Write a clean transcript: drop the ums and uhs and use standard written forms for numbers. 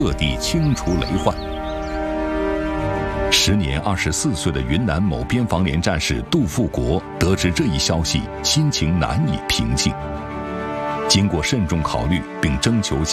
彻底清除雷患。时年24岁的云南某边防连战士杜富国得知这一消息，心情难以平静。经过慎重考虑并征求